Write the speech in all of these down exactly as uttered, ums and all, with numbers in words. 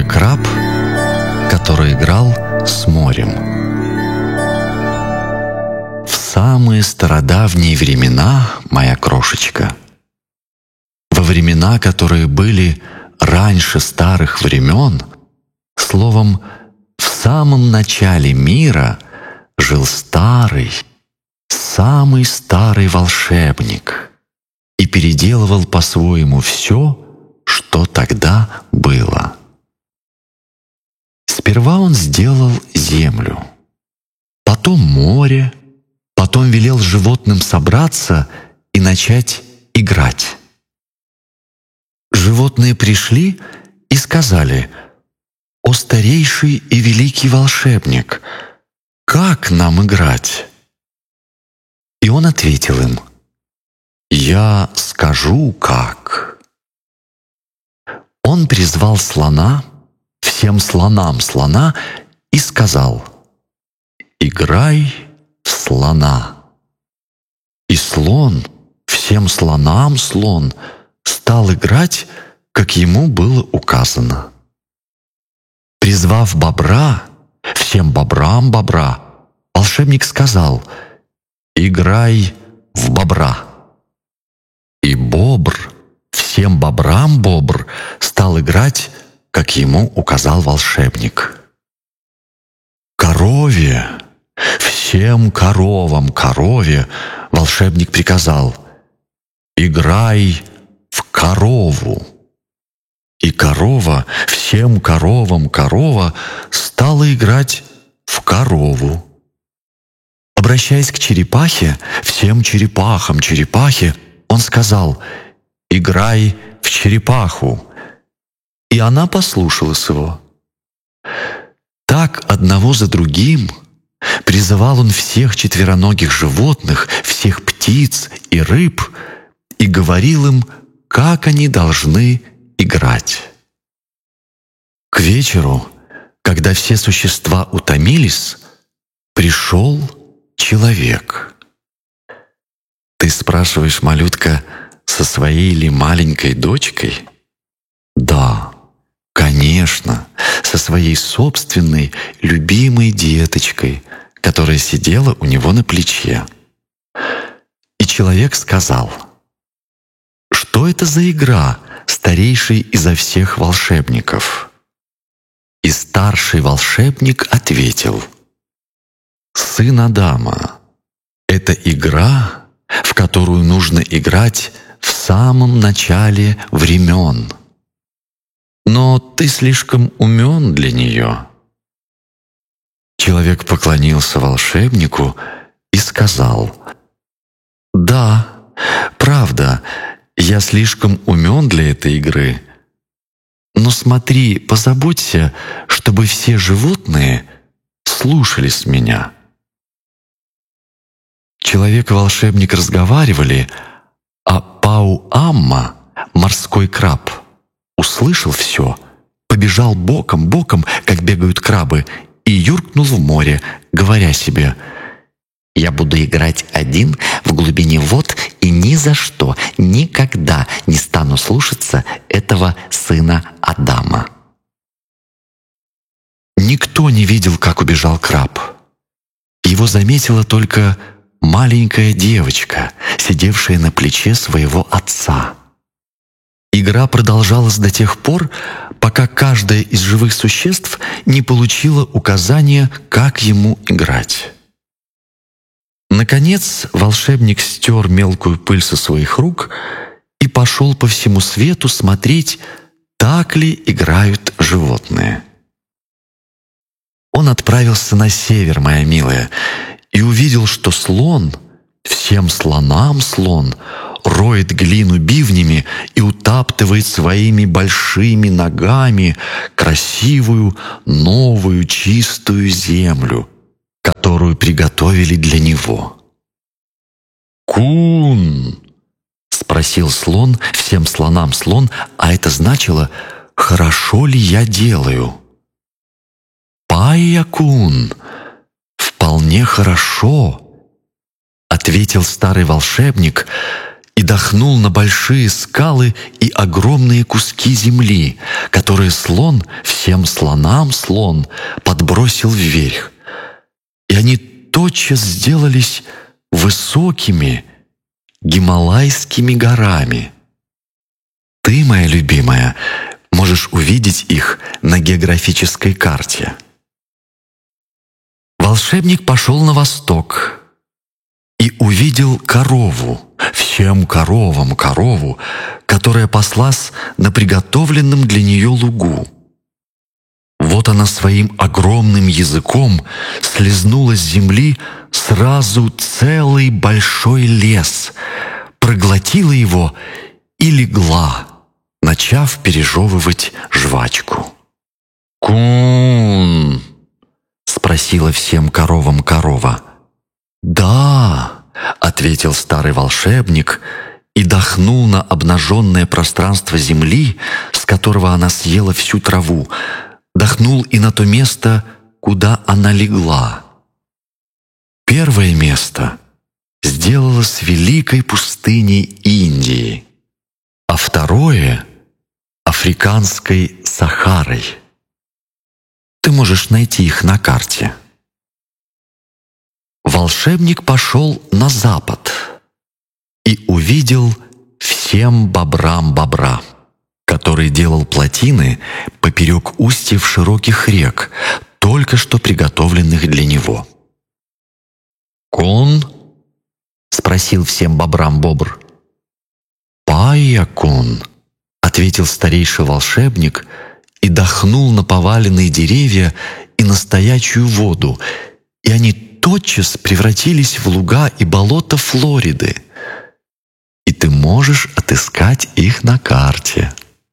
краб, который играл с морем. В самые стародавние времена, моя крошечка, во времена, которые были раньше старых времен, словом, в самом начале мира жил старый, самый старый волшебник и переделывал по-своему все, что тогда было. Сперва он сделал землю, потом море, потом велел животным собраться и начать играть. Животные пришли и сказали: «О старейший и великий волшебник, как нам играть?» И он ответил им: «Я скажу, как». Он призвал слона, всем слонам слона, и сказал: «Играй в слона». И слон, всем слонам слон, стал играть, как ему было указано. Призвав бобра, всем бобрам бобра, волшебник сказал: «Играй в бобра». И бобр, всем бобрам бобр, стал играть, как ему указал волшебник. Корове, всем коровам корове, волшебник приказал: «Играй в корову». И корова, всем коровам корова, стала играть в корову. Обращаясь к черепахе, всем черепахам черепахе, он сказал: «Играй в черепаху». И она послушалась его. Так одного за другим призывал он всех четвероногих животных, всех птиц и рыб и говорил им, как они должны играть. К вечеру, когда все существа утомились, пришел человек. Ты спрашиваешь, малютка, со своей ли маленькой дочкой? Да, конечно, со своей собственной любимой деточкой, которая сидела у него на плече. И человек сказал: «Что это за игра, старейший изо всех волшебников?» И старший волшебник ответил: «Сын Адама, это игра, в которую нужно играть в самом начале времен. Но ты слишком умен для нее». Человек поклонился волшебнику и сказал: «Да, правда, я слишком умен для этой игры. Но смотри, позаботься, чтобы все животные слушались меня». Человек и волшебник разговаривали, а Пау-Амма, морской краб, услышал все, побежал боком-боком, как бегают крабы, и юркнул в море, говоря себе: «Я буду играть один в глубине вод и ни за что, никогда не стану слушаться этого сына Адама». Никто не видел, как убежал краб. Его заметила только маленькая девочка, сидевшая на плече своего отца. Игра продолжалась до тех пор, пока каждое из живых существ не получило указания, как ему играть. Наконец волшебник стер мелкую пыль со своих рук и пошел по всему свету смотреть, так ли играют животные. Он отправился на север, моя милая, и увидел, что слон, всем слонам слон, роет глину бивнями и утаптывает своими большими ногами красивую, новую, чистую землю, которую приготовили для него. «Кун!» — спросил слон, всем слонам слон, а это значило: «Хорошо ли я делаю?» «Пайя-кун! Вполне хорошо!» — ответил старый волшебник и дохнул на большие скалы и огромные куски земли, которые слон, всем слонам слон, подбросил вверх. И они тотчас сделались высокими гималайскими горами. Ты, моя любимая, можешь увидеть их на географической карте. Волшебник пошел на восток и увидел корову, всем коровам корову, которая паслась на приготовленном для нее лугу. Вот она своим огромным языком слезнула с земли сразу целый большой лес, проглотила его и легла, начав пережевывать жвачку. «Кун!» — спросила всем коровам корова. «Да!» — ответил старый волшебник и дохнул на обнаженное пространство земли, с которого она съела всю траву, дохнул и на то место, куда она легла. Первое место сделалось великой пустыней Индии, а второе — африканской Сахарой. Ты можешь найти их на карте. Волшебник пошел на запад и увидел всем бобрам бобра, который делал плотины поперек устьев широких рек, только что приготовленных для него. «Кун?» — спросил всем бобрам бобр. «Пая-кун», — ответил старейший волшебник и дохнул на поваленные деревья и на стоячую воду, и они тотчас превратились в луга и болота Флориды, и ты можешь отыскать их на карте.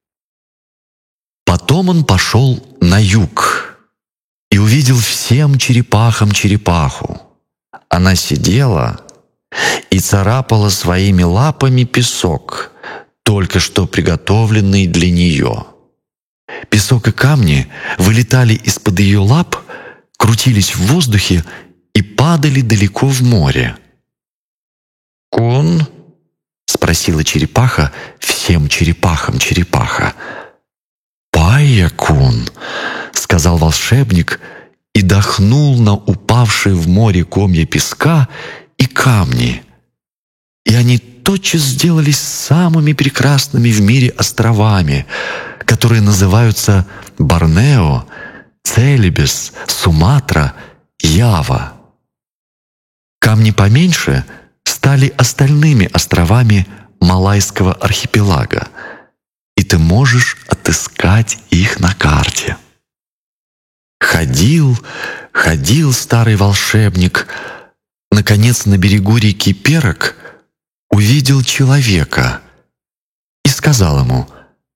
Потом он пошел на юг и увидел всем черепахам черепаху. Она сидела и царапала своими лапами песок, только что приготовленный для нее. Песок и камни вылетали из-под ее лап, крутились в воздухе и падали далеко в море. «Кун?» — спросила черепаха всем черепахам черепаха. «Пая-кун», — сказал волшебник и дохнул на упавшие в море комья песка и камни. И они тотчас сделались самыми прекрасными в мире островами, которые называются Борнео, Целебес, Суматра, Ява. Камни поменьше стали остальными островами Малайского архипелага, и ты можешь отыскать их на карте. Ходил, ходил старый волшебник, наконец на берегу реки Перок увидел человека и сказал ему: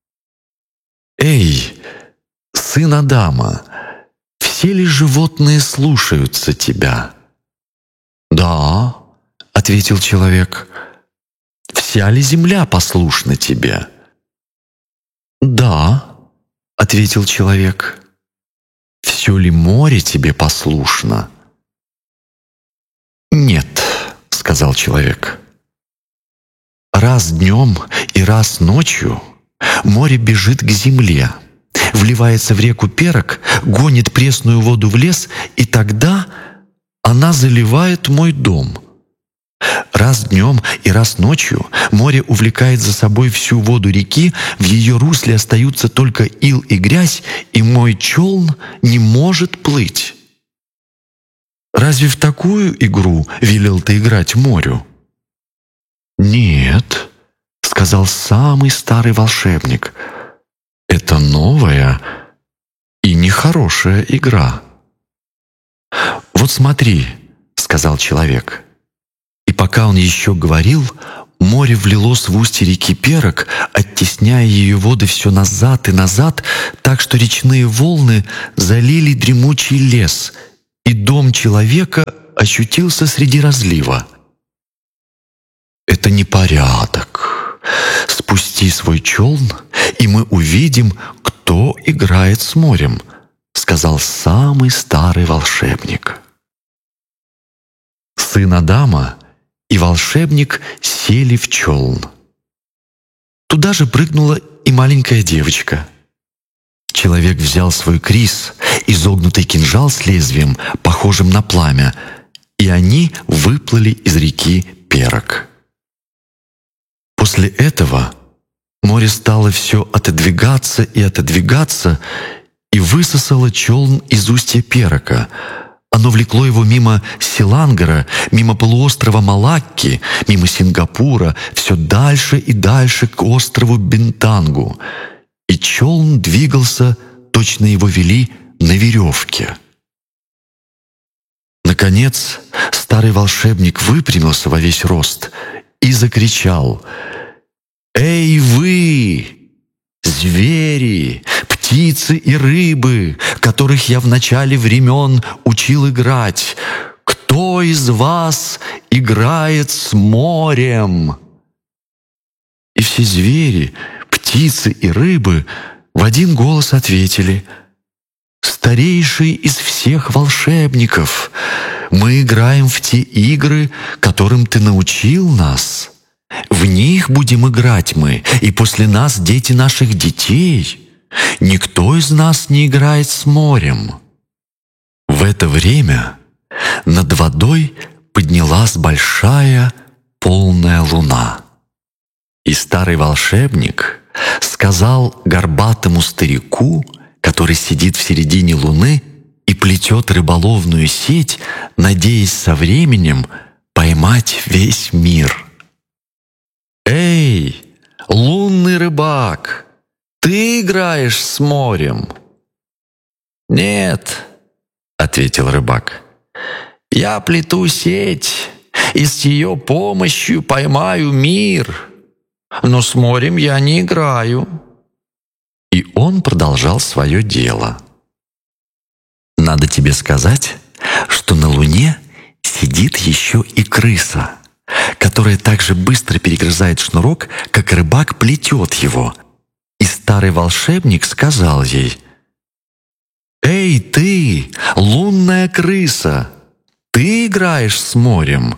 «Эй, сын Адама, все ли животные слушаются тебя?» «Да», — ответил человек. «Вся ли земля послушна тебе?» «Да», — ответил человек. «Все ли море тебе послушно?» «Нет», — сказал человек. «Раз днем и раз ночью море бежит к земле, вливается в реку Перок, гонит пресную воду в лес, и тогда она заливает мой дом. Раз днем и раз ночью море увлекает за собой всю воду реки, в ее русле остаются только ил и грязь, и мой челн не может плыть. Разве в такую игру велел ты играть морю?» «Нет», — сказал самый старый волшебник, — «это новая и нехорошая игра». «Вот смотри», — сказал человек. И пока он еще говорил, море влилось в устье реки Перок, оттесняя ее воды все назад и назад, так что речные волны залили дремучий лес, и дом человека ощутился среди разлива. «Это непорядок. Спусти свой челн, и мы увидим, кто играет с морем», — сказал самый старый волшебник. Сын Адама и волшебник сели в челн. Туда же прыгнула и маленькая девочка. Человек взял свой крис, изогнутый кинжал с лезвием, похожим на пламя, и они выплыли из реки Перок. После этого море стало все отодвигаться и отодвигаться, и высосало челн из устья Перока. Оно влекло его мимо Селангара, мимо полуострова Малакки, мимо Сингапура, все дальше и дальше к острову Бинтангу. И челн двигался, точно его вели на веревке. Наконец, старый волшебник выпрямился во весь рост и закричал: «Эй вы, звери, птицы и рыбы, которых я в начале времен учил играть! Кто из вас играет с морем?» И все звери, птицы и рыбы в один голос ответили: «Старейший из всех волшебников, мы играем в те игры, которым ты научил нас. В них будем играть мы, и после нас дети наших детей. Никто из нас не играет с морем». В это время над водой поднялась большая полная луна. И старый волшебник сказал горбатому старику, который сидит в середине луны и плетет рыболовную сеть, надеясь со временем поймать весь мир: «Эй, лунный рыбак, ты играешь с морем?» «Нет», — ответил рыбак, — «я плету сеть, и с ее помощью поймаю мир, но с морем я не играю». И он продолжал свое дело. Надо тебе сказать, что на Луне сидит еще и крыса, которая так же быстро перегрызает шнурок, как рыбак плетет его. И старый волшебник сказал ей: «Эй ты, лунная крыса, ты играешь с морем?»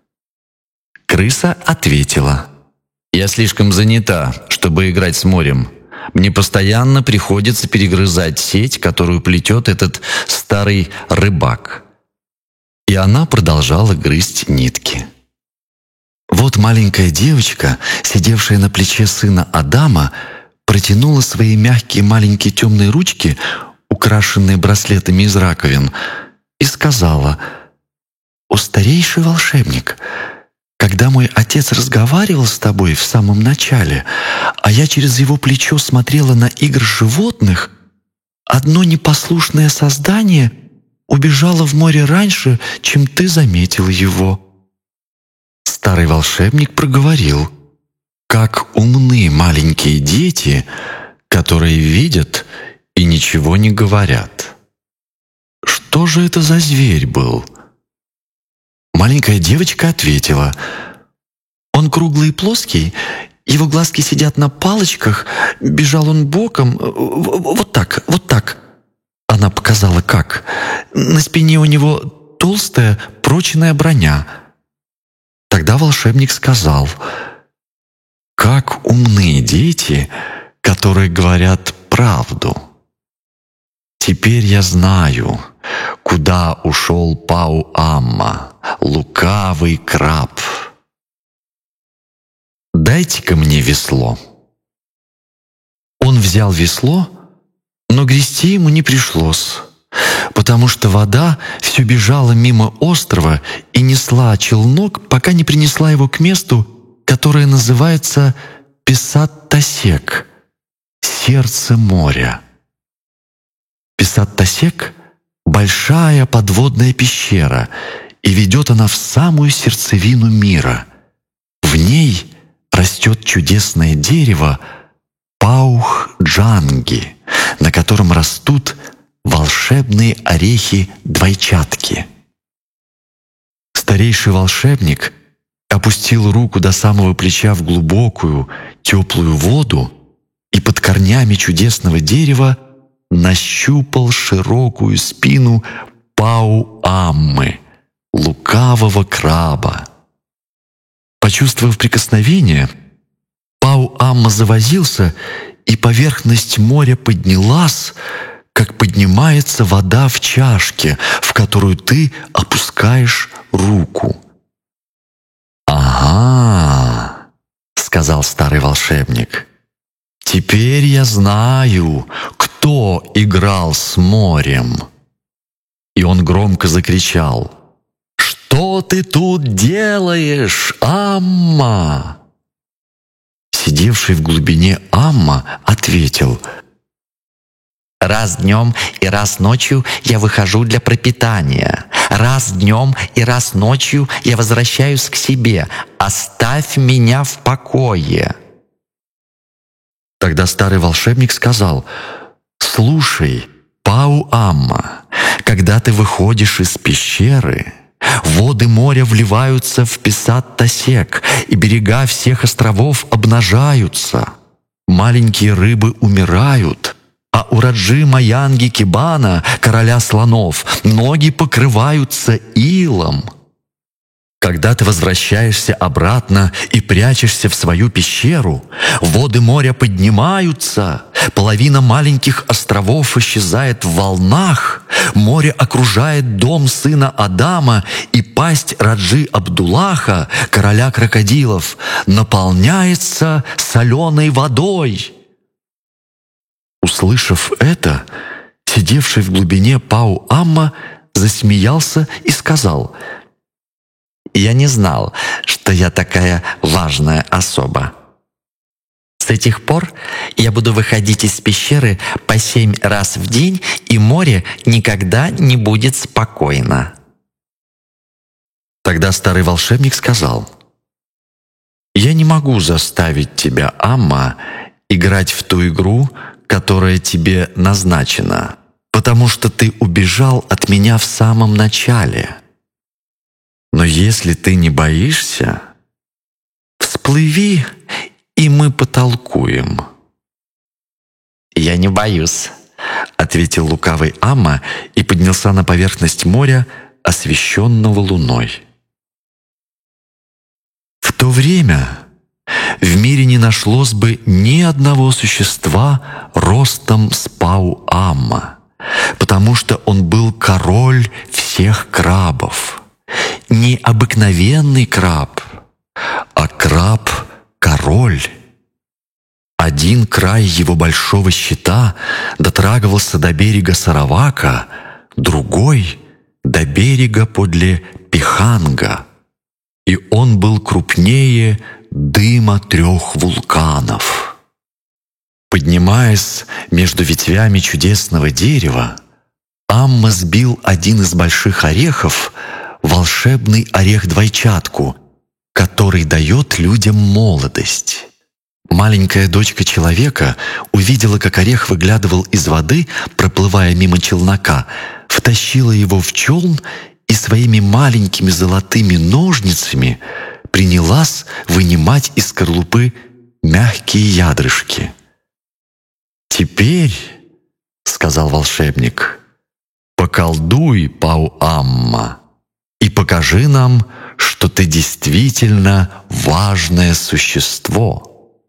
Крыса ответила: «Я слишком занята, чтобы играть с морем. Мне постоянно приходится перегрызать сеть, которую плетет этот старый рыбак». И она продолжала грызть нитки. Вот маленькая девочка, сидевшая на плече сына Адама, протянула свои мягкие маленькие темные ручки, украшенные браслетами из раковин, и сказала: «О, старейший волшебник, когда мой отец разговаривал с тобой в самом начале, а я через его плечо смотрела на игры животных, одно непослушное создание убежало в море раньше, чем ты заметил его». Старый волшебник проговорил: «Как умны маленькие дети, которые видят и ничего не говорят. Что же это за зверь был?» Маленькая девочка ответила: «Он круглый и плоский, его глазки сидят на палочках, бежал он боком, вот так, вот так». Она показала, как. На спине у него толстая, прочная броня. Тогда волшебник сказал: «Как умны дети, которые говорят правду. Теперь я знаю, куда ушел Пау-Амма, лукавый краб. Дайте-ка мне весло». Он взял весло, но грести ему не пришлось, потому что вода все бежала мимо острова и несла челнок, пока не принесла его к месту, которое называется Писат-Тасек — сердце моря. Писат-Тасек — большая подводная пещера, и ведет она в самую сердцевину мира. В ней растет чудесное дерево Паух-Джанги, на котором растут волшебные орехи-двойчатки. Старейший волшебник опустил руку до самого плеча в глубокую, теплую воду и под корнями чудесного дерева нащупал широкую спину Пау-Аммы, лукавого краба. Почувствовав прикосновение, Пау-Амма завозился, и поверхность моря поднялась, как поднимается вода в чашке, в которую ты опускаешь руку. «Ага», — сказал старый волшебник, — «теперь я знаю, кто играл с морем». И он громко закричал: «Что ты тут делаешь, Амма?» Сидевший в глубине Амма ответил: «Раз днем и раз ночью я выхожу для пропитания. Раз днем и раз ночью я возвращаюсь к себе. Оставь меня в покое». Тогда старый волшебник сказал: «Слушай, Пау-Амма, когда ты выходишь из пещеры, воды моря вливаются в Писат-Тасек, и берега всех островов обнажаются. Маленькие рыбы умирают, а у Раджи Маянги Кибана, короля слонов, ноги покрываются илом. Когда ты возвращаешься обратно и прячешься в свою пещеру, воды моря поднимаются, половина маленьких островов исчезает в волнах, море окружает дом сына Адама, и пасть Раджи Абдуллаха, короля крокодилов, наполняется соленой водой». Услышав это, сидевший в глубине Пау-Амма засмеялся и сказал: «Я не знал, что я такая важная особа. С этих пор я буду выходить из пещеры по семь раз в день, и море никогда не будет спокойно». Тогда старый волшебник сказал: «Я не могу заставить тебя, Амма, играть в ту игру, которая тебе назначена, потому что ты убежал от меня в самом начале. Но если ты не боишься, всплыви, и мы потолкуем». «Я не боюсь», — ответил лукавый Амма и поднялся на поверхность моря, освещенного луной. В то время в мире не нашлось бы ни одного существа ростом с Пау-Амма, потому что он был король всех крабов. Не обыкновенный краб, а краб-король. Один край его большого щита дотрагивался до берега Саравака, другой — до берега подле Пиханга, и он был крупнее дыма трех вулканов. Поднимаясь между ветвями чудесного дерева, Амма сбил один из больших орехов, волшебный орех-двойчатку, который дает людям молодость. Маленькая дочка человека увидела, как орех выглядывал из воды, проплывая мимо челнока, втащила его в челн и своими маленькими золотыми ножницами принялась вынимать из скорлупы мягкие ядрышки. «Теперь, — сказал волшебник, — поколдуй, Пау-Амма, и покажи нам, что ты действительно важное существо».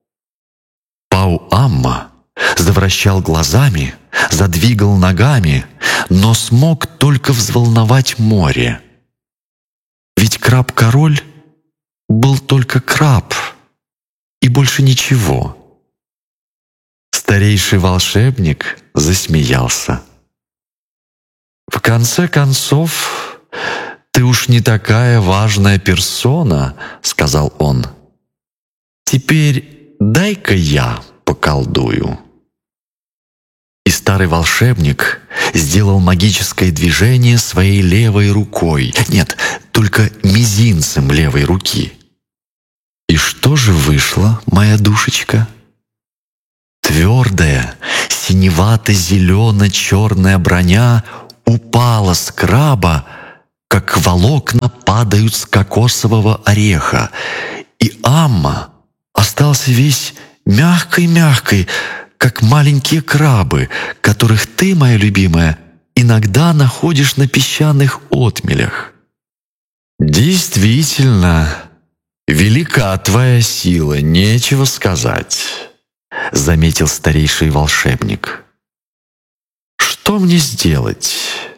Пау-Амма завращал глазами, задвигал ногами, но смог только взволновать море. Ведь краб-король был только краб и больше ничего. Старейший волшебник засмеялся. «В конце концов, ты уж не такая важная персона, — сказал он. — Теперь дай-ка я поколдую». И старый волшебник сделал магическое движение своей левой рукой, нет, только мизинцем левой руки. И что же вышло, моя душечка? Твердая, синевато-зелено-черная броня упала с краба, как волокна падают с кокосового ореха, и Амма остался весь мягкой-мягкой, как маленькие крабы, которых ты, моя любимая, иногда находишь на песчаных отмелях. «Действительно, «Велика твоя сила, нечего сказать», — заметил старейший волшебник. «Что мне сделать?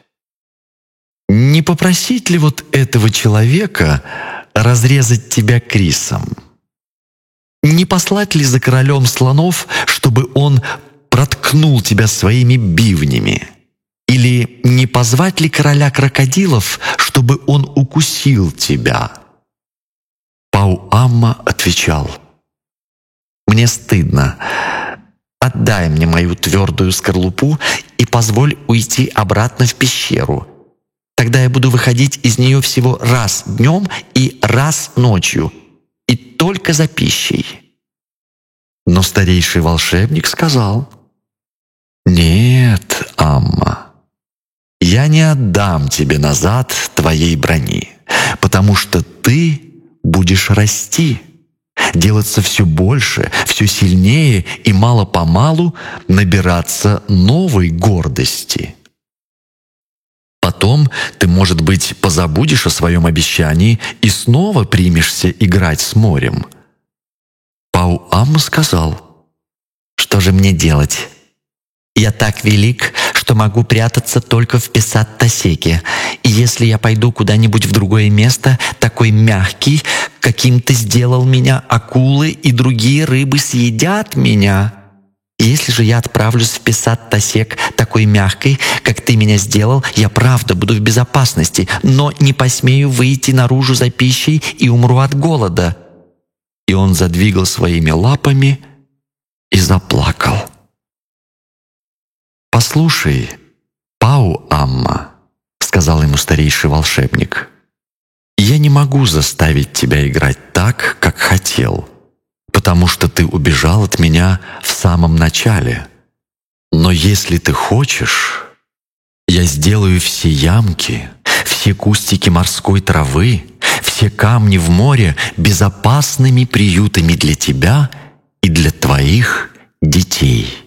Не попросить ли вот этого человека разрезать тебя крисом? Не послать ли за королем слонов, чтобы он проткнул тебя своими бивнями? Или не позвать ли короля крокодилов, чтобы он укусил тебя?» Пау-Амма отвечал: «Мне стыдно. Отдай мне мою твердую скорлупу и позволь уйти обратно в пещеру. Тогда я буду выходить из нее всего раз днем и раз ночью, и только за пищей». Но старейший волшебник сказал: «Нет, Амма, я не отдам тебе назад твоей брони, потому что ты будешь расти, делаться все больше, все сильнее и мало-помалу набираться новой гордости. Потом ты, может быть, позабудешь о своем обещании и снова примешься играть с морем». Пау-Амма сказал: «Что же мне делать? Я так велик, что могу прятаться только в Писат-Тасеке, и если я пойду куда-нибудь в другое место, такой мягкий, каким ты сделал меня, акулы и другие рыбы съедят меня. Если же я отправлюсь в Писат-Тасек такой мягкой, как ты меня сделал, я правда буду в безопасности, но не посмею выйти наружу за пищей и умру от голода». И он задвигал своими лапами и заплакал. «Послушай, Пау-Амма, — сказал ему старейший волшебник, — я не могу заставить тебя играть так, как хотел, потому что ты убежал от меня в самом начале. Но если ты хочешь, я сделаю все ямки, все кустики морской травы, все камни в море безопасными приютами для тебя и для твоих детей».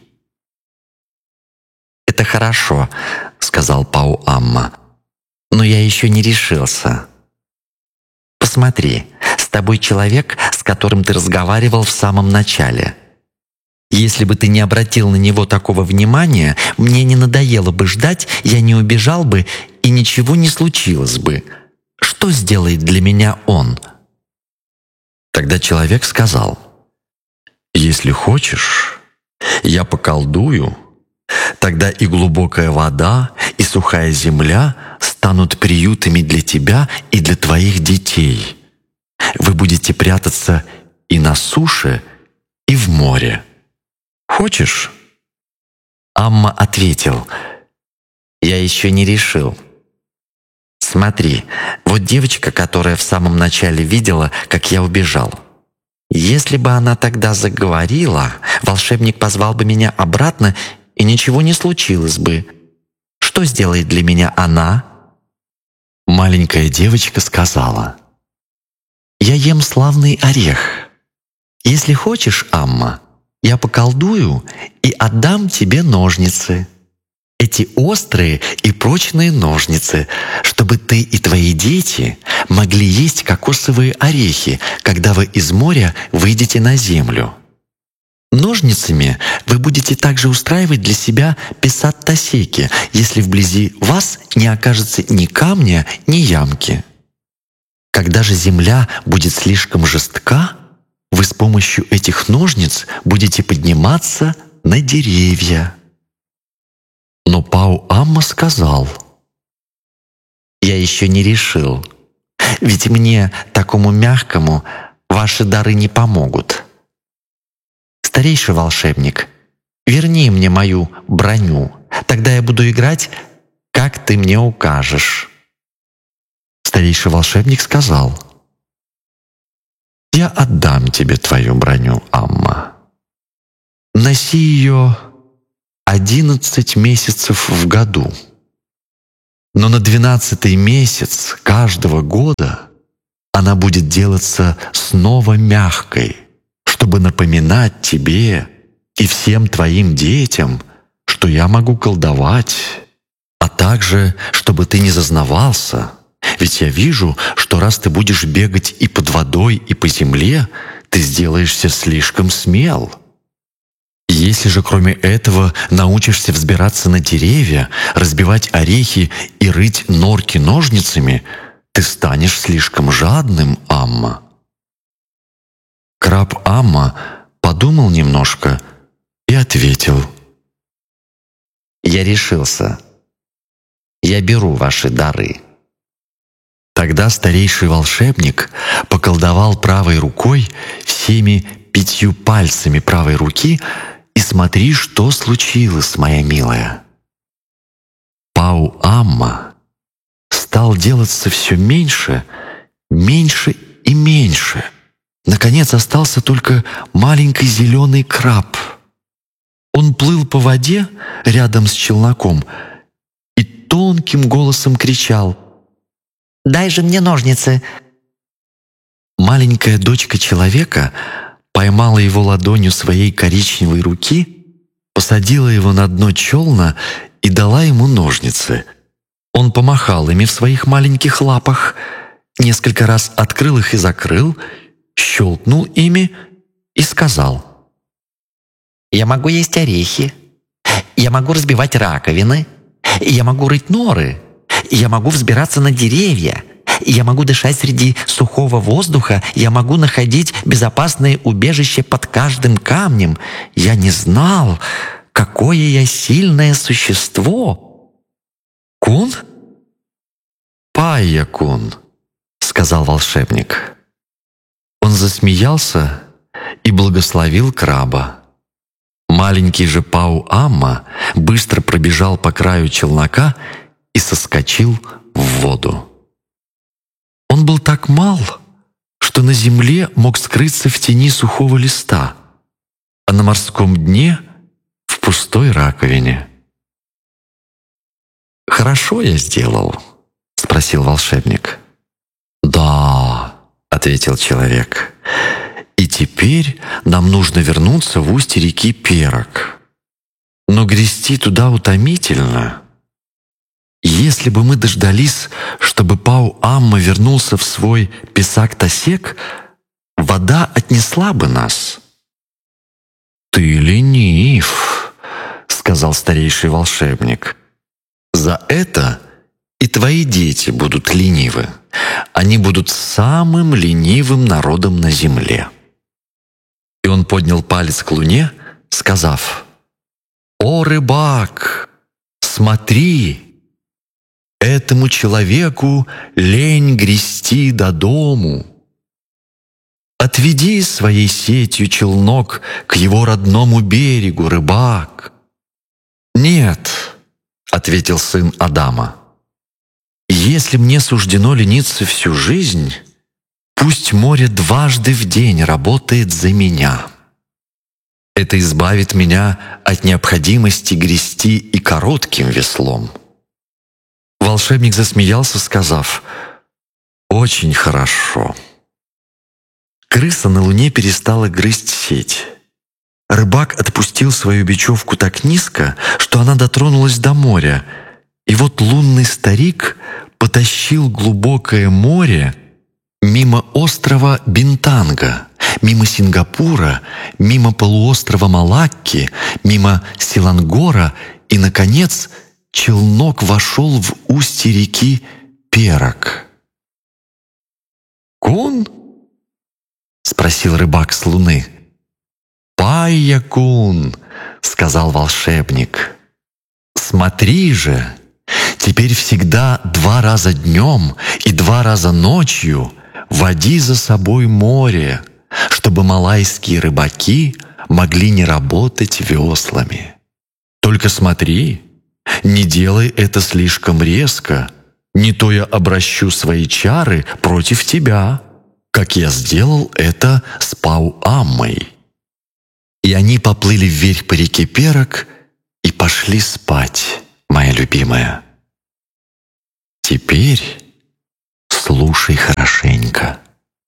«Это хорошо, — сказал Пау-Амма, — но я еще не решился. Посмотри, с тобой человек, с которым ты разговаривал в самом начале. Если бы ты не обратил на него такого внимания, мне не надоело бы ждать, я не убежал бы, и ничего не случилось бы. Что сделает для меня он?» Тогда человек сказал: «Если хочешь, я поколдую, тогда и глубокая вода, и сухая земля станут приютами для тебя и для твоих детей. Вы будете прятаться и на суше, и в море. Хочешь?» Амма ответил: «Я еще не решил. Смотри, вот девочка, которая в самом начале видела, как я убежал. Если бы она тогда заговорила, волшебник позвал бы меня обратно, и ничего не случилось бы. Что сделает для меня она?» Маленькая девочка сказала: «Я ем славный орех. Если хочешь, Амма, я поколдую и отдам тебе ножницы. Эти острые и прочные ножницы, чтобы ты и твои дети могли есть кокосовые орехи, когда вы из моря выйдете на землю. Ножницами вы будете также устраивать для себя Писат-Тасеки, если вблизи вас не окажется ни камня, ни ямки. Когда же земля будет слишком жестка, вы с помощью этих ножниц будете подниматься на деревья». Но Пау-Амма сказал: «Я еще не решил, ведь мне, такому мягкому, ваши дары не помогут. Старейший волшебник, верни мне мою броню, тогда я буду играть, как ты мне укажешь». Старейший волшебник сказал: «Я отдам тебе твою броню, Амма. Носи ее одиннадцать месяцев в году. Но на двенадцатый месяц каждого года она будет делаться снова мягкой, чтобы напоминать тебе и всем твоим детям, что я могу колдовать, а также, чтобы ты не зазнавался, Ведь я вижу, что раз ты будешь бегать и под водой, и по земле, ты сделаешься слишком смел. Если же кроме этого научишься взбираться на деревья, разбивать орехи и рыть норки ножницами, ты станешь слишком жадным, Амма». Краб Амма подумал немножко и ответил: «Я решился. Я беру ваши дары». Тогда старейший волшебник поколдовал правой рукой всеми пятью пальцами правой руки, и смотри, что случилось, моя милая. Пау-Амма стал делаться все меньше, меньше и меньше. Наконец остался только маленький зеленый краб. Он плыл по воде рядом с челноком и тонким голосом кричал: «Дай же мне ножницы!» Маленькая дочка человека поймала его ладонью своей коричневой руки, посадила его на дно челна и дала ему ножницы. Он помахал ими в своих маленьких лапах, несколько раз открыл их и закрыл, щелкнул ими и сказал: «Я могу есть орехи, я могу разбивать раковины, я могу рыть норы, я могу взбираться на деревья, я могу дышать среди сухого воздуха, я могу находить безопасное убежище под каждым камнем. Я не знал, какое я сильное существо». «Кун?» «Пайя-кун», — сказал волшебник. Он засмеялся и благословил краба. Маленький же Пау-Амма быстро пробежал по краю челнока и соскочил в воду. Он был так мал, что на земле мог скрыться в тени сухого листа, а на морском дне — в пустой раковине. «Хорошо я сделал?» — спросил волшебник. «Да», — ответил человек, — «и теперь нам нужно вернуться в устье реки Перок. Но грести туда утомительно. Если бы мы дождались, чтобы Пау-Амма вернулся в свой песак-тасек, вода отнесла бы нас». «Ты ленив», — сказал старейший волшебник. «За это и твои дети будут ленивы. Они будут самым ленивым народом на земле». И он поднял палец к луне, сказав: «О, рыбак, смотри! Этому человеку лень грести до дому. Отведи своей сетью челнок к его родному берегу, рыбак». «Нет», — ответил сын Адама, — «если мне суждено лениться всю жизнь, пусть море дважды в день работает за меня. Это избавит меня от необходимости грести и коротким веслом». Волшебник засмеялся, сказав: «Очень хорошо». Крыса на луне перестала грызть сеть. Рыбак отпустил свою бечевку так низко, что она дотронулась до моря, и вот лунный старик потащил глубокое море мимо острова Бинтанга, мимо Сингапура, мимо полуострова Малакки, мимо Селангора, и, наконец, челнок вошел в устье реки Перок. «Кун?» — спросил рыбак с луны. «Пайя-кун», — сказал волшебник. «Смотри же, теперь всегда два раза днем и два раза ночью води за собой море, чтобы малайские рыбаки могли не работать веслами. Только смотри, не делай это слишком резко, не то я обращу свои чары против тебя, как я сделал это с Пау-Аммой». И они поплыли вверх по реке Перок и пошли спать, моя любимая. Теперь слушай хорошенько.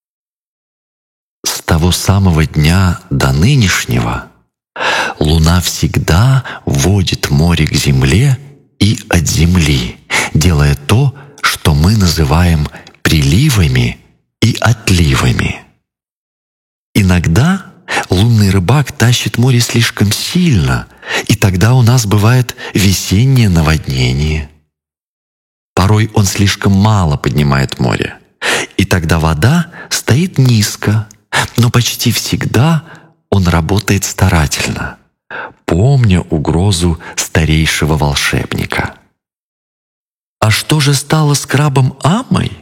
С того самого дня до нынешнего луна всегда водит море к земле и от земли, делая то, что что мы называем приливами и отливами. Иногда лунный рыбак тащит море слишком сильно, и тогда у нас бывает весеннее наводнение. Порой он слишком мало поднимает море, и тогда вода стоит низко, но почти всегда он работает старательно, помня угрозу старейшего волшебника. А что же стало с крабом Аммой?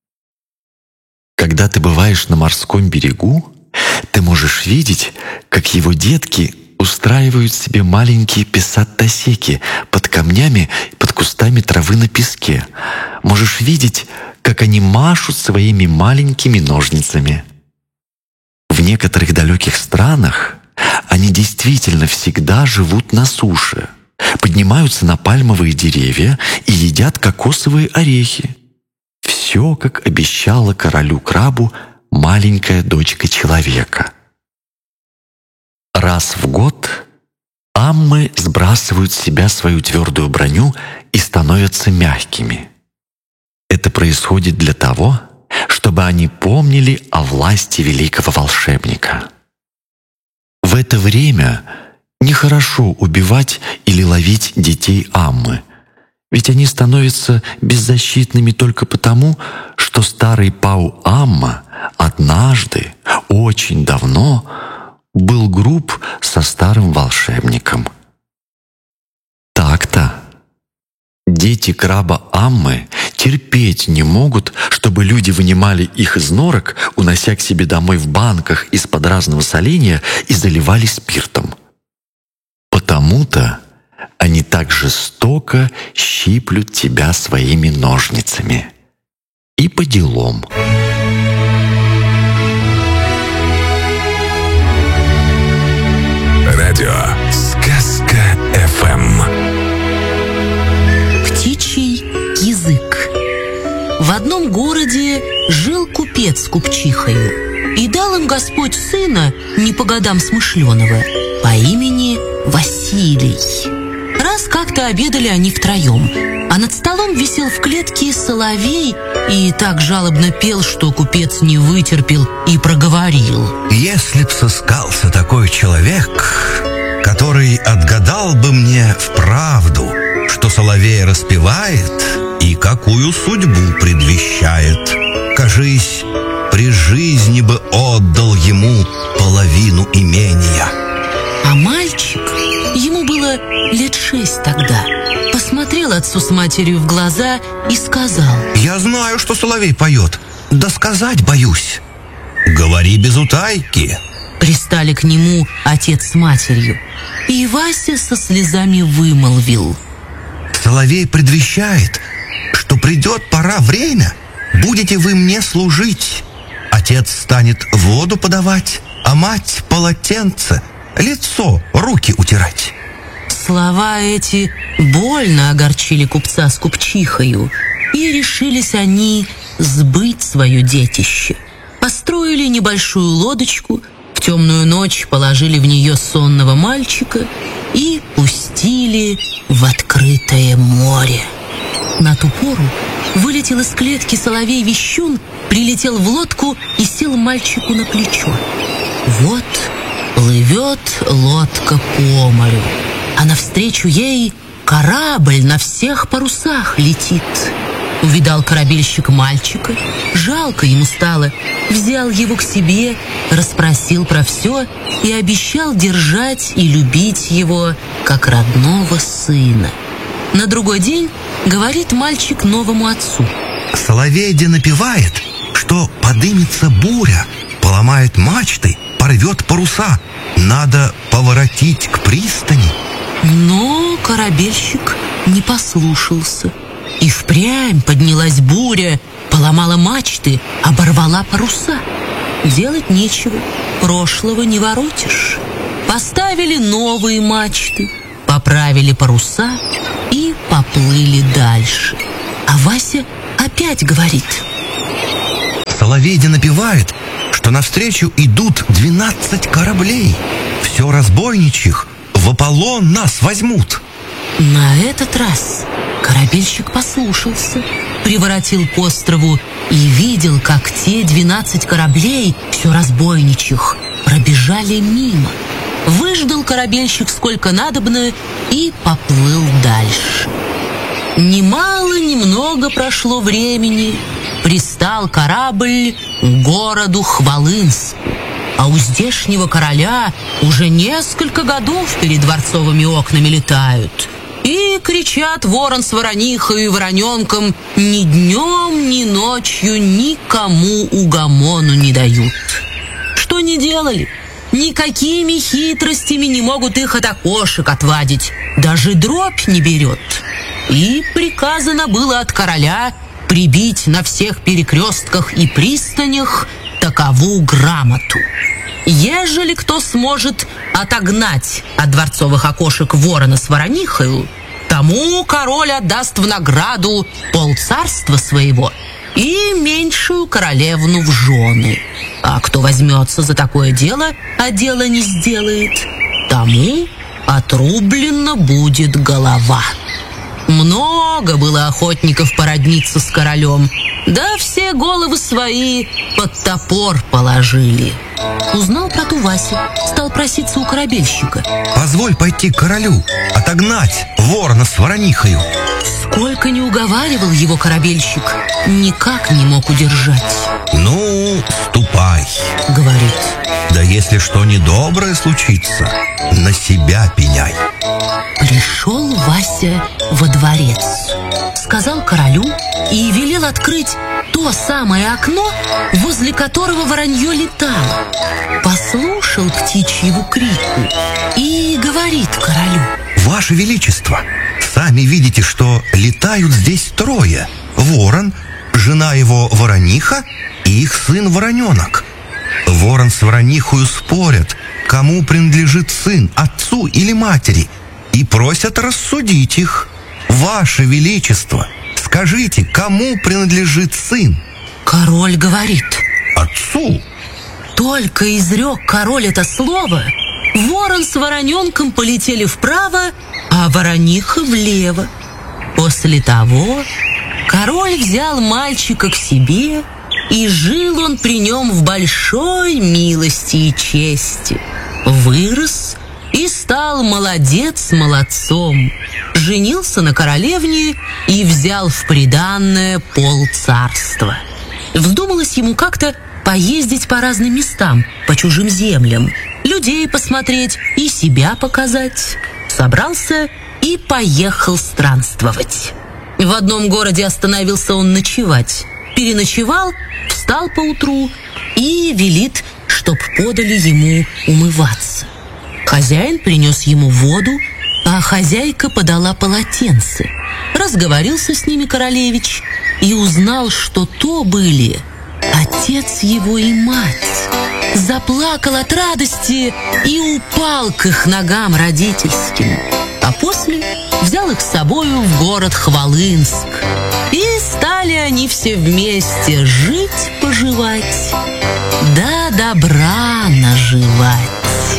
Когда ты бываешь на морском берегу, ты можешь видеть, как его детки устраивают себе маленькие песат-тосеки под камнями, под кустами травы на песке. Можешь видеть, как они машут своими маленькими ножницами. В некоторых далеких странах они действительно всегда живут на суше, поднимаются на пальмовые деревья и едят кокосовые орехи. Все, как обещала королю-крабу маленькая дочка человека. Раз в год аммы сбрасывают с себя свою твердую броню и становятся мягкими. Это происходит для того, чтобы они помнили о власти великого волшебника. В это время нехорошо убивать или ловить детей аммы, ведь они становятся беззащитными только потому, что старый Пау Амма однажды, очень давно, был груб со старым волшебником. Так-то. Дети краба Аммы терпеть не могут, чтобы люди вынимали их из норок, унося к себе домой в банках из-под разного соленья и заливали спиртом. Потому-то они так жестоко щиплют тебя своими ножницами. И по делам. Радио Сказка эф эм. Птичий язык. В одном городе жил купец с купчихою, и дал им Господь сына, не по годам смышленого, по имени Василий. Раз как-то обедали они втроем, а над столом висел в клетке соловей и так жалобно пел, что купец не вытерпел и проговорил: «Если б сыскался такой человек, который отгадал бы мне вправду, что соловей распевает и какую судьбу предвещает, кажись, при жизни бы отдал ему половину имения». А мальчик, ему было лет шесть тогда, посмотрел отцу с матерью в глаза и сказал: «Я знаю, что соловей поет, да сказать боюсь». «Говори без утайки». Пристали к нему отец с матерью, и Вася со слезами вымолвил: «Соловей предвещает, что придет пора время, будете вы мне служить. Отец станет воду подавать, а мать полотенце, лицо, руки утирать». Слова эти больно огорчили купца с купчихою, и решились они сбыть свое детище. Построили небольшую лодочку, в темную ночь положили в нее сонного мальчика и пустили в открытое море. На ту пору вылетел из клетки соловей-вещун, прилетел в лодку и сел мальчику на плечо. Вот плывет лодка по морю, а навстречу ей корабль на всех парусах летит. Увидал корабельщик мальчика, жалко ему стало, взял его к себе, расспросил про все и обещал держать и любить его, как родного сына. На другой день говорит мальчик новому отцу: «Соловей де напевает, что подымется буря, поломает мачты, порвет паруса, надо поворотить к пристани». Но корабельщик не послушался. И впрямь поднялась буря, поломала мачты, оборвала паруса. Делать нечего, прошлого не воротишь. Поставили новые мачты, поправили паруса и поплыли дальше. А Вася опять говорит: «Соловей де напевает, что навстречу идут двенадцать кораблей. Все разбойничьих в Аполлон нас возьмут». На этот раз Корабельщик послушался, приворотил к острову и видел, как те двенадцать кораблей, все разбойничьих, пробежали мимо. Выждал корабельщик сколько надобно и поплыл дальше. Немало, немного прошло времени, пристал корабль к городу Хвалынску. А у здешнего короля уже несколько годов перед дворцовыми окнами летают. И кричат ворон с воронихой и вороненком, ни днем, ни ночью никому угомону не дают. Что ни делали, никакими хитростями не могут их от окошек отвадить, даже дробь не берет. И приказано было от короля прибить на всех перекрестках и пристанях такову грамоту: ежели кто сможет отогнать от дворцовых окошек ворона с воронихою, тому король отдаст в награду полцарства своего и меньшую королевну в жены. А кто возьмется за такое дело, а дело не сделает, тому отрублена будет голова. Много было охотников породниться с королем, да все головы свои под топор положили. Узнал про ту Вася, стал проситься у корабельщика: «Позволь пойти к королю, отогнать ворона с воронихою». Сколько не уговаривал его корабельщик, никак не мог удержать. «Ну, ступай», — говорит. «Да если что недоброе случится, на себя пеняй». Пришел Вася во дворец, сказал королю и велел открыть то самое окно, возле которого воронье летало. Послушал птичьего крику и говорит королю: «Ваше Величество, сами видите, что летают здесь трое: ворон, жена его ворониха и их сын вороненок. Ворон с воронихою спорят, кому принадлежит сын, отцу или матери, и просят рассудить их. Ваше Величество, скажите, кому принадлежит сын?» Король говорит: «Отцу». Только изрек король это слово, ворон с вороненком полетели вправо, а ворониха влево. После того король взял мальчика к себе, и жил он при нем в большой милости и чести. Вырос и стал молодец молодцом, женился на королевне и взял в приданное полцарства. Вздумалось ему как-то поездить по разным местам, по чужим землям, людей посмотреть и себя показать. Собрался и поехал странствовать. В одном городе остановился он ночевать. Переночевал, встал поутру и велит, чтоб подали ему умываться. Хозяин принес ему воду, а хозяйка подала полотенце. Разговорился с ними королевич и узнал, что то были отец его и мать. Заплакал от радости и упал к их ногам родительским. А после взял их с собою в город Хвалынск. И стали они все вместе жить-поживать, да добра наживать.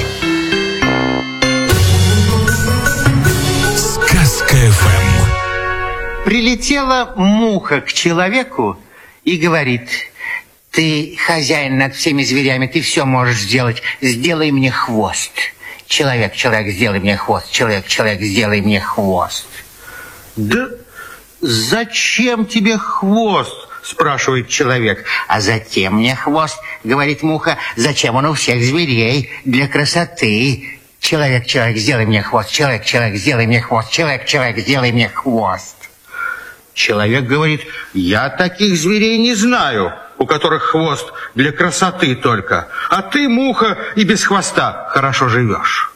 Сказка эф эм. Прилетела муха к человеку и говорит: «Ты хозяин над всеми зверями, ты все можешь сделать. Сделай мне хвост». Человек, человек, сделай мне хвост. Человек, человек, сделай мне хвост. «Да зачем тебе хвост?» – спрашивает человек. «А затем мне хвост, — говорит муха, — зачем он у всех зверей? Для красоты. Человек, человек, сделай мне хвост. Человек, человек, сделай мне хвост. Человек, человек, сделай мне хвост». Человек говорит: «Я таких зверей не знаю, у которых хвост для красоты только. А ты, муха, и без хвоста хорошо живешь».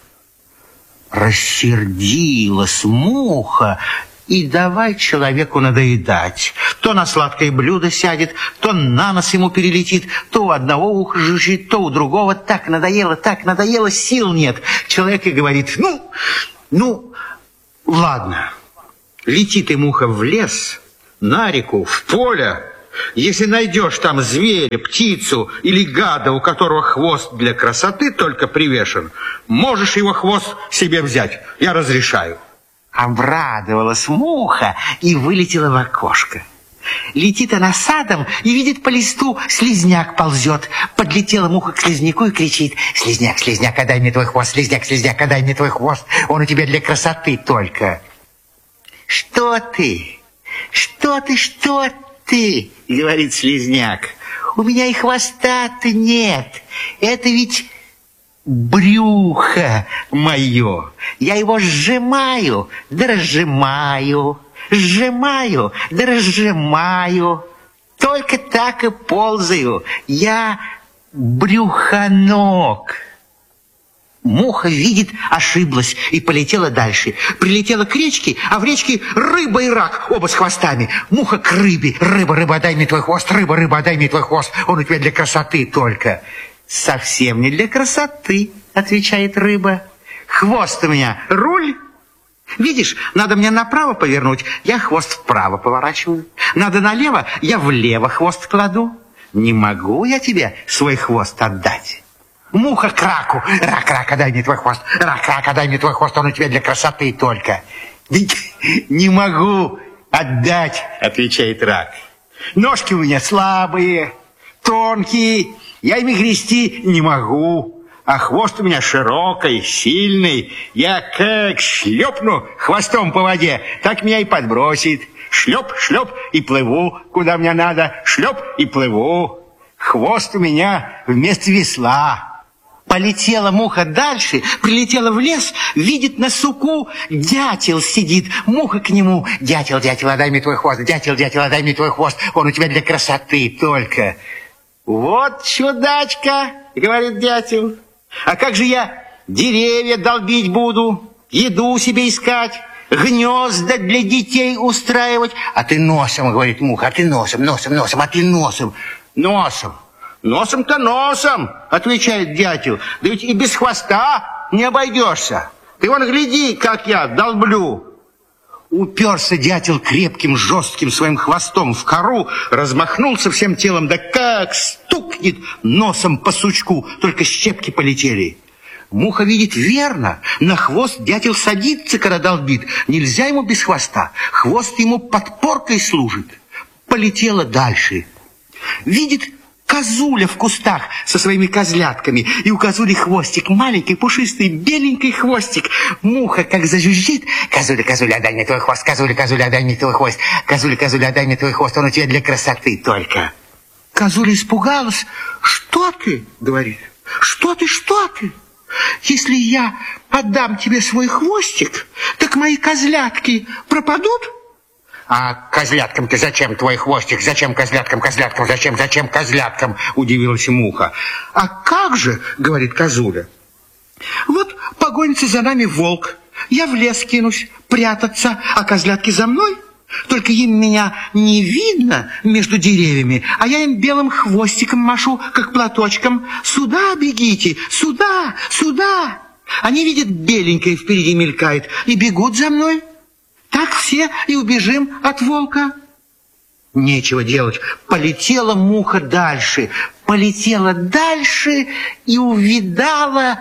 Рассердилась муха и давай человеку надоедать. То на сладкое блюдо сядет, то на нос ему перелетит, то у одного уха жужжит, то у другого. Так надоело, так надоело, сил нет. Человек и говорит: «Ну, ну, ладно, лети ты, муха, в лес, на реку, в поле. Если найдешь там зверя, птицу или гада, у которого хвост для красоты только привешен, можешь его хвост себе взять, я разрешаю». Обрадовалась муха и вылетела в окошко. Летит она садом и видит по листу, слизняк ползет. Подлетела муха к слизняку и кричит: «Слизняк, слизняк, отдай мне твой хвост, слизняк, слизняк, отдай мне твой хвост, он у тебя для красоты только». «Что ты? Что ты, что ты?» — говорит слизняк. «У меня и хвоста-то нет. Это ведь брюхо мое. Я его сжимаю, да разжимаю, сжимаю, да разжимаю. Только так и ползаю. Я брюхоног». Муха видит, ошиблась и полетела дальше. Прилетела к речке, а в речке рыба и рак, оба с хвостами. Муха к рыбе. «Рыба, рыба, дай мне твой хвост, рыба, рыба, дай мне твой хвост, он у тебя для красоты только». «Совсем не для красоты», — отвечает рыба. «Хвост у меня руль. Видишь, надо мне направо повернуть, я хвост вправо поворачиваю. Надо налево, я влево хвост кладу. Не могу я тебе свой хвост отдать». Муха к раку. «Рак, рак, дай мне твой хвост. Рак, рак, дай мне твой хвост, он у тебя для красоты только». «Не могу отдать», — отвечает рак. «Ножки у меня слабые, тонкие, я ими грести не могу. А хвост у меня широкий, сильный. Я как шлепну хвостом по воде, так меня и подбросит. Шлеп, шлеп, и плыву, куда мне надо. Шлеп, и плыву. Хвост у меня вместо весла». Полетела муха дальше, прилетела в лес, видит на суку дятел сидит. Муха к нему: «Дятел, дятел, отдай мне твой хвост, дятел, дятел, отдай мне твой хвост, он у тебя для красоты только». «Вот чудачка», — говорит дятел, «а как же я деревья долбить буду, еду себе искать, гнезда для детей устраивать?» «А ты носом», — говорит муха, «а ты носом, носом, носом, а ты носом, носом». «Носом-то носом», — отвечает дятел, «да ведь и без хвоста не обойдешься. Ты вон гляди, как я долблю». Уперся дятел крепким, жестким своим хвостом в кору, размахнулся всем телом, да как стукнет носом по сучку, только щепки полетели. Муха видит верно, на хвост дятел садится, когда долбит. Нельзя ему без хвоста, хвост ему подпоркой служит. Полетела дальше. Видит козуля в кустах со своими козлятками, и у козули хвостик маленький, пушистый, беленький хвостик. Муха как зажужжит: «Козуля, козуля, отдай мне твой хвост, козуля, козуля, отдай мне твой хвост, козуля, козуля, отдай мне твой хвост, он у тебя для красоты только». Козуля испугалась. «Что ты?» — говорит. «Что ты, что ты? Если я отдам тебе свой хвостик, так мои козлятки пропадут». «А козляткам-то зачем твой хвостик? Зачем козляткам, козляткам, зачем, зачем козляткам?» — удивилась муха. «А как же?» — говорит козуля. «Вот погонится за нами волк, я в лес кинусь прятаться, а козлятки за мной. Только им меня не видно между деревьями, а я им белым хвостиком машу, как платочком. Сюда бегите, сюда, сюда!» Они видят, беленькое впереди мелькает, и бегут за мной. Так все и убежим от волка». Нечего делать. Полетела муха дальше, полетела дальше и увидала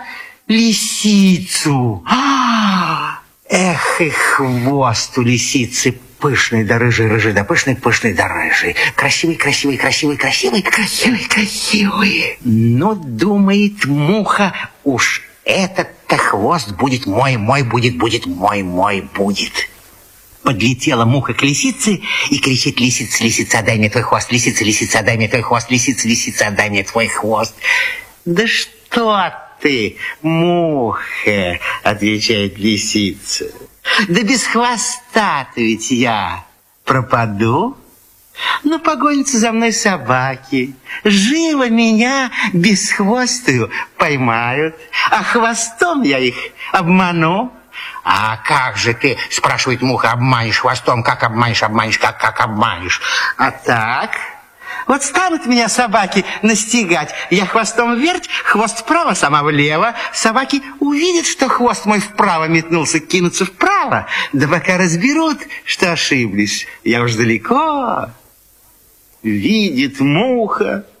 лисицу. А, эх, и хвост у лисицы пышный да рыжий, рыжий да пышный, пышный да рыжий. Красивый, красивый, красивый, красивый, красивый, красивый. Ну, думает муха, уж этот-то хвост будет мой, мой будет, будет, мой, мой будет. Подлетела муха к лисице и кричит: «Лисица, лисица, отдай мне твой хвост, лисица, лисица, отдай мне твой хвост, лисица, лисица, отдай мне твой хвост». «Да что ты, муха!» — отвечает лисица. «Да без хвоста-то ведь я пропаду. Но погонятся за мной собаки, живо меня бесхвостую поймают, а хвостом я их обману». «А как же ты, — спрашивает муха, — обманешь хвостом? Как обманешь, обманешь, как, как обманешь?» «А так, вот станут меня собаки настигать, я хвостом верть, хвост вправо, сама влево. Собаки увидят, что хвост мой вправо метнулся, кинутся вправо, да пока разберут, что ошиблись, я уж далеко». Видит муха,